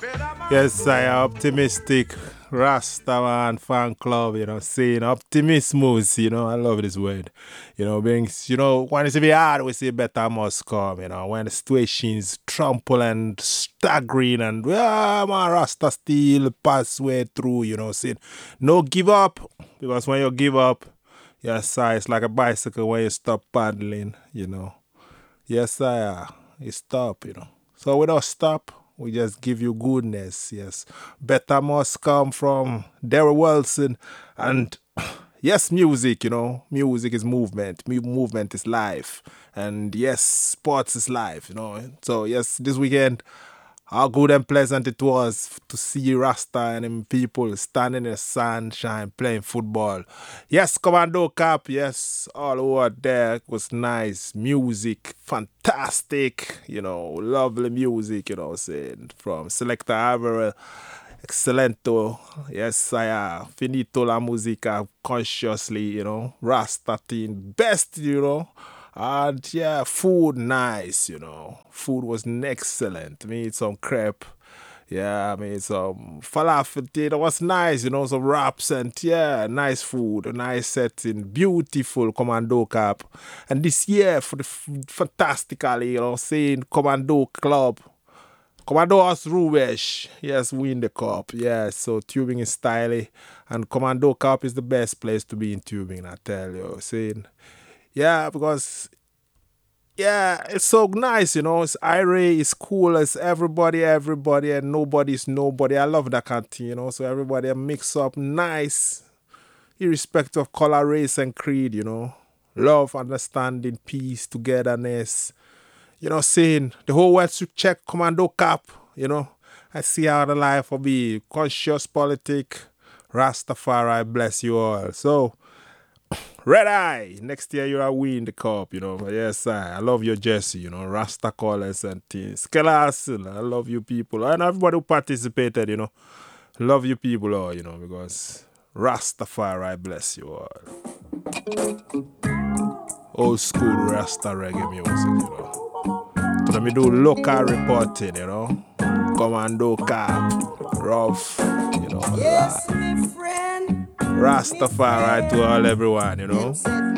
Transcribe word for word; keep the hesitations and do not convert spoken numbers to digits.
Yes, I am optimistic. Rastaman fan club, you know, saying optimismus, you know, I love this word. You know, being, you know, when it's very hard, we say better must come, you know, when the situation's trample and staggering and, yeah, man, Rasta still pass way through, you know, saying, no give up, because when you give up, yes, sir, it's like a bicycle when you stop paddling, you know. Yes, sir, you stop, you know. So we don't stop. We just give you goodness, yes. Better must come from Daryl Wilson. And yes, music, you know. Music is movement. Mu- movement is life. And yes, sports is life, you know. So yes, this weekend, how good and pleasant it was to see Rasta and them people standing in the sunshine playing football. Yes, Commando Cup, yes, all over there. It was nice. Music, fantastic, you know, lovely music, you know, saying from Selector Averill. Excelento. Yes, I uh, finito la musica consciously, you know. Rasta thing, best, you know. And yeah, food nice, you know. Food was excellent. Made some crepe. Yeah, I made some falafel. It was nice, you know, some wraps and yeah, nice food, a nice setting, beautiful Commando Cup. And this year for the f- fantastically, you know, saying Commando Club. Commandos Rubesh, yes, win the cup. Yes, so tubing is stylish, and Commando Cup is the best place to be in tubing. I tell you, saying, yeah, because yeah, it's so nice, you know. It's irate, it's cool, it's everybody, everybody, and nobody's nobody. I love that kind of thing, you know. So everybody mix up nice, irrespective of color, race, and creed, you know. Love, understanding, peace, togetherness, you know, saying the whole world should check Commando Cup, you know. I see how the life will be. Conscious politic, Rastafari, bless you all. So, Red Eye, next year you are win the cup, you know. But yes, I, I love your jersey, you know, Rasta colors and things. Kellason, I love you people. And everybody who participated, you know. Love you people all, you know, because Rastafari, bless you all. Old school Rasta reggae music, you know. So let me do local reporting, you know. Commando Cap, rough, you know. Yes, my friend. Rastafari to all everyone, you know.